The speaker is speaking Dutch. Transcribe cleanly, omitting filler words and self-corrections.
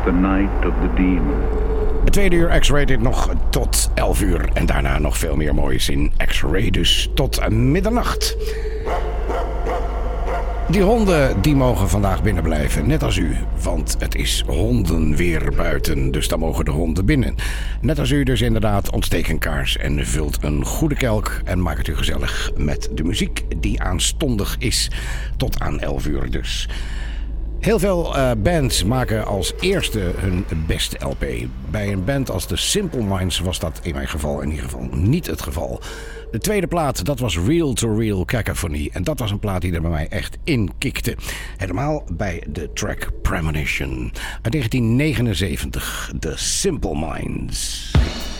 the night of the demon. Het tweede uur X-Rated nog tot 11 uur. En daarna nog veel meer moois in X-Ray. Dus tot middernacht. Die honden die mogen vandaag binnen blijven, net als u. Want het is hondenweer buiten, dus dan mogen de honden binnen. Net als u dus inderdaad, ontsteek een kaars en vult een goede kelk. En maak het u gezellig met de muziek die aanstondig is. Tot aan 11 uur dus. Heel veel bands maken als eerste hun beste LP. Bij een band als de Simple Minds was dat in mijn geval in ieder geval niet het geval. De tweede plaat, dat was Real to Real Cacophony. En dat was een plaat die er bij mij echt in kikte. Helemaal bij de track Premonition. Uit 1979, The Simple Minds.